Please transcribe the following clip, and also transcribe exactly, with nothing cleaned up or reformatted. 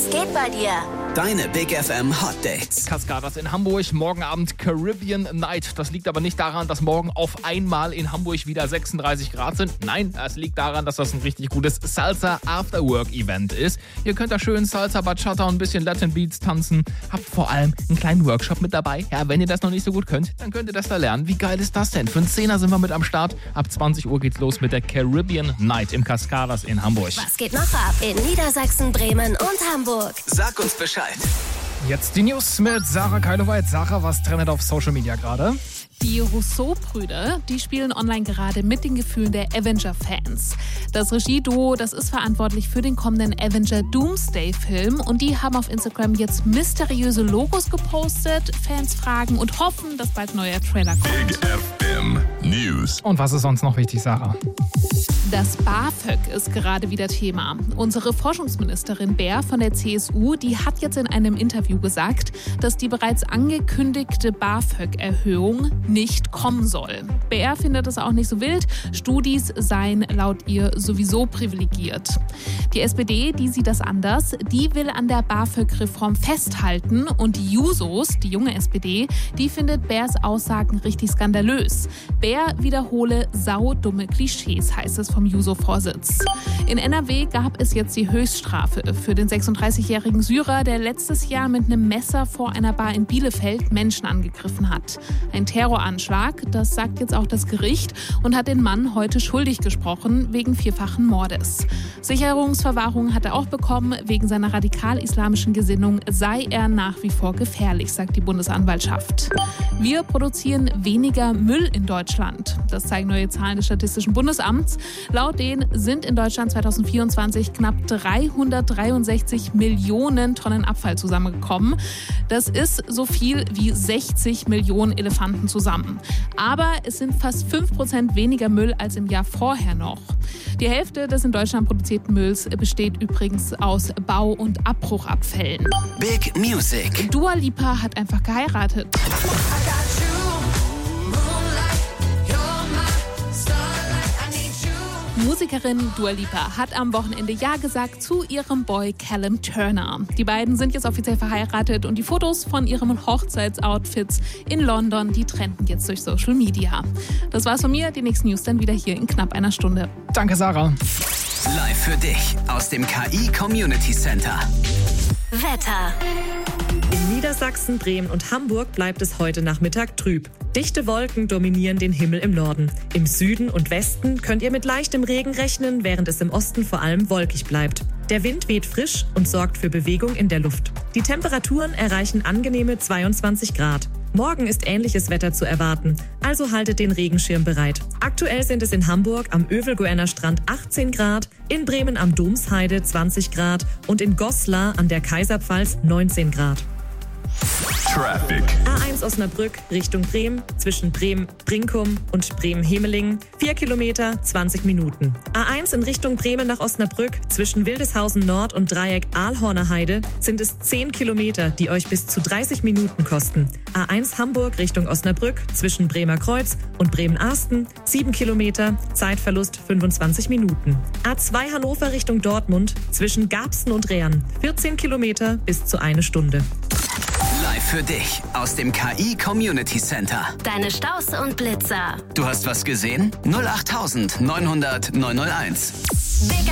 Was geht bei dir? Deine Big F M Hot Dates. Cascadas in Hamburg, morgen Abend Caribbean Night. Das liegt aber nicht daran, dass morgen auf einmal in Hamburg wieder sechsunddreißig Grad sind. Nein, es liegt daran, dass das ein richtig gutes Salsa Afterwork Event ist. Ihr könnt da schön Salsa, Bachata und ein bisschen Latin Beats tanzen. Habt vor allem einen kleinen Workshop mit dabei. Ja, wenn ihr das noch nicht so gut könnt, dann könnt ihr das da lernen. Wie geil ist das denn? Für einen Zehner sind wir mit am Start. Ab zwanzig Uhr geht's los mit der Caribbean Night im Cascadas in Hamburg. Was geht noch ab in Niedersachsen, Bremen und Hamburg? Sag uns Bescheid. Jetzt die News mit Sarah Keiloweit. Sarah, was trendet auf Social Media gerade? Die Rousseau-Brüder, die spielen online gerade mit den Gefühlen der Avenger-Fans. Das Regieduo, das ist verantwortlich für den kommenden Avenger Doomsday-Film und die haben auf Instagram jetzt mysteriöse Logos gepostet. Fans fragen und hoffen, dass bald ein neuer Trailer kommt. Big F M News. Und was ist sonst noch wichtig, Sarah? Das BAföG ist gerade wieder Thema. Unsere Forschungsministerin Baer von der C S U, die hat jetzt in einem Interview gesagt, dass die bereits angekündigte BAföG-Erhöhung nicht kommen soll. Baer findet es auch nicht so wild. Studis seien laut ihr sowieso privilegiert. Die S P D, die sieht das anders. Die will an der BAföG-Reform festhalten und die Jusos, die junge S P D, die findet Baers Aussagen richtig skandalös. Baer wiederhole saudumme Klischees, heißt es vom Juso-Vorsitz. In N R W gab es jetzt die Höchststrafe für den sechsunddreißigjährigen Syrer, der letztes Jahr mit einem Messer vor einer Bar in Bielefeld Menschen angegriffen hat. Ein Terroranschlag, das sagt jetzt auch das Gericht und hat den Mann heute schuldig gesprochen wegen vierfachen Mordes. Sicherungsverwahrung hat er auch bekommen. Wegen seiner radikal-islamischen Gesinnung sei er nach wie vor gefährlich, sagt die Bundesanwaltschaft. Wir produzieren weniger Müll in Deutschland. Das zeigen neue Zahlen des Statistischen Bundesamts. Laut denen sind in Deutschland zweitausendvierundzwanzig knapp dreihundertdreiundsechzig Millionen Tonnen Abfall zusammengekommen. Das ist so viel wie sechzig Millionen Elefanten zusammen. Aber es sind fast fünf Prozent weniger Müll als im Jahr vorher noch. Die Hälfte des in Deutschland produzierten Mülls besteht übrigens aus Bau- und Abbruchabfällen. Big Music. Dua Lipa hat einfach geheiratet. Musikerin Dua Lipa hat am Wochenende Ja gesagt zu ihrem Boy Callum Turner. Die beiden sind jetzt offiziell verheiratet und die Fotos von ihren Hochzeitsoutfits in London, die trenden jetzt durch Social Media. Das war's von mir, die nächsten News dann wieder hier in knapp einer Stunde. Danke, Sarah. Live für dich aus dem K I Community Center. Wetter. In Niedersachsen, Bremen und Hamburg bleibt es heute Nachmittag trüb. Dichte Wolken dominieren den Himmel im Norden. Im Süden und Westen könnt ihr mit leichtem Regen rechnen, während es im Osten vor allem wolkig bleibt. Der Wind weht frisch und sorgt für Bewegung in der Luft. Die Temperaturen erreichen angenehme zweiundzwanzig Grad. Morgen ist ähnliches Wetter zu erwarten, also haltet den Regenschirm bereit. Aktuell sind es in Hamburg am Övelguener Strand achtzehn Grad, in Bremen am Domsheide zwanzig Grad und in Goslar an der Kaiserpfalz neunzehn Grad. Traffic. A eins Osnabrück Richtung Bremen, zwischen Bremen-Brinkum und Bremen-Hemelingen, vier Kilometer, zwanzig Minuten. A eins in Richtung Bremen nach Osnabrück, zwischen Wildeshausen Nord und Dreieck Aalhorner Heide sind es zehn Kilometer, die euch bis zu dreißig Minuten kosten. A eins Hamburg Richtung Osnabrück, zwischen Bremer Kreuz und Bremen-Arsten, sieben Kilometer, Zeitverlust fünfundzwanzig Minuten. A zwei Hannover Richtung Dortmund, zwischen Garbsen und Rehren, vierzehn Kilometer bis zu eine Stunde. Live für dich aus dem K I Community Center. Deine Staus und Blitzer. Du hast was gesehen? null acht neunhundert neunhunderteins. Big